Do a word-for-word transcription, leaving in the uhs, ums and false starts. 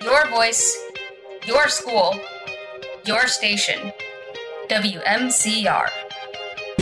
Your voice, your school, your station. W M C R.